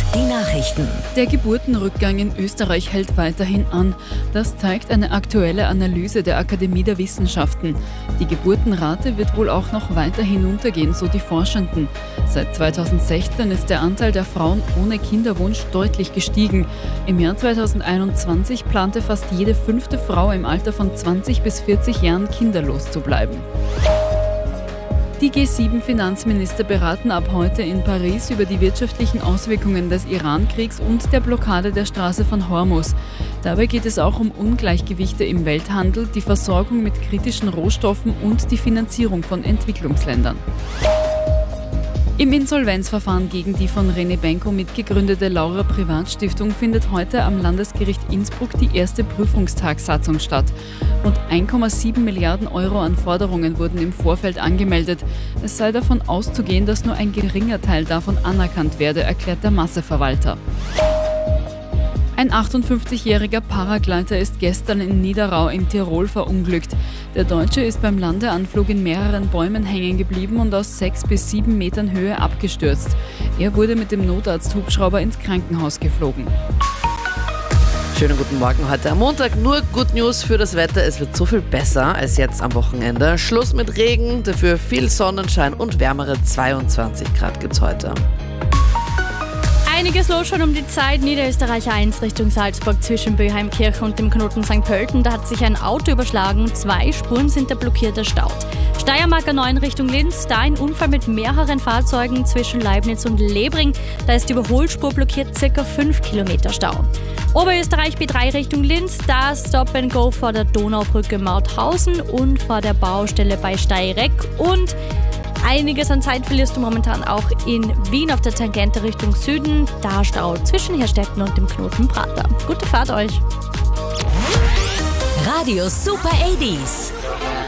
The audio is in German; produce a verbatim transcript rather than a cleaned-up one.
Die Nachrichten. Der Geburtenrückgang in Österreich hält weiterhin an. Das zeigt eine aktuelle Analyse der Akademie der Wissenschaften. Die Geburtenrate wird wohl auch noch weiter hinuntergehen, so die Forschenden. Seit zweitausendsechzehn ist der Anteil der Frauen ohne Kinderwunsch deutlich gestiegen. Im Jahr zweitausendeinundzwanzig plante fast jede fünfte Frau im Alter von zwanzig bis vierzig Jahren kinderlos zu bleiben. Die G sieben Finanzminister beraten ab heute in Paris über die wirtschaftlichen Auswirkungen des Iran-Kriegs und der Blockade der Straße von Hormuz. Dabei geht es auch um Ungleichgewichte im Welthandel, die Versorgung mit kritischen Rohstoffen und die Finanzierung von Entwicklungsländern. Im Insolvenzverfahren gegen die von René Benko mitgegründete Laura Privatstiftung findet heute am Landesgericht Innsbruck die erste Prüfungstagsatzung statt. Rund eins Komma sieben Milliarden Euro an Forderungen wurden im Vorfeld angemeldet. Es sei davon auszugehen, dass nur ein geringer Teil davon anerkannt werde, erklärt der Masseverwalter. Ein achtundfünfzigjähriger Paragleiter ist gestern in Niederau in Tirol verunglückt. Der Deutsche ist beim Landeanflug in mehreren Bäumen hängen geblieben und aus sechs bis sieben Metern Höhe abgestürzt. Er wurde mit dem Notarzthubschrauber ins Krankenhaus geflogen. Schönen guten Morgen heute am Montag. Nur Good News für das Wetter. Es wird so viel besser als jetzt am Wochenende. Schluss mit Regen, dafür viel Sonnenschein und wärmere zweiundzwanzig Grad gibt's heute. Einiges los schon um die Zeit. Niederösterreich eins Richtung Salzburg zwischen Böheimkirch und dem Knoten Sankt Pölten. Da hat sich ein Auto überschlagen. Zwei Spuren sind der blockierte Staut. Steiermark neun Richtung Linz. Da ein Unfall mit mehreren Fahrzeugen zwischen Leibniz und Lebring. Da ist die Überholspur blockiert, circa fünf Kilometer Stau. Oberösterreich B drei Richtung Linz. Da Stop and Go vor der Donaubrücke Mauthausen und vor der Baustelle bei Steyreck. Und einiges an Zeit verlierst du momentan auch in Wien auf der Tangente Richtung Süden. Da Stau zwischen Herstetten und dem Knoten Prater. Gute Fahrt euch! Radio Super achtzig.